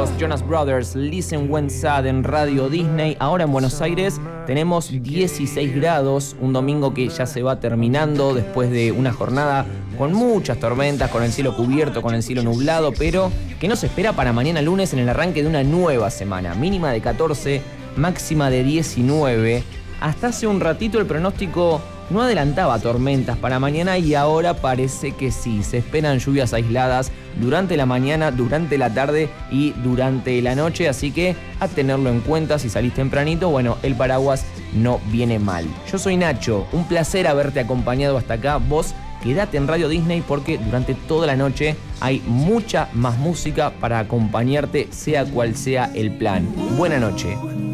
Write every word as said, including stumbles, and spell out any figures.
los Jonas Brothers, Listen When Sad en Radio Disney. Ahora en Buenos Aires tenemos dieciséis grados, un domingo que ya se va terminando después de una jornada con muchas tormentas, con el cielo cubierto, con el cielo nublado, pero que nos espera para mañana lunes en el arranque de una nueva semana. Mínima de catorce, máxima de diecinueve. Hasta hace un ratito el pronóstico no adelantaba tormentas para mañana y ahora parece que sí. Se esperan lluvias aisladas durante la mañana, durante la tarde y durante la noche, así que a tenerlo en cuenta si salís tempranito. Bueno, el paraguas no viene mal. Yo soy Nacho, un placer haberte acompañado hasta acá. Vos quédate en Radio Disney porque durante toda la noche hay mucha más música para acompañarte, sea cual sea el plan. Buena noche.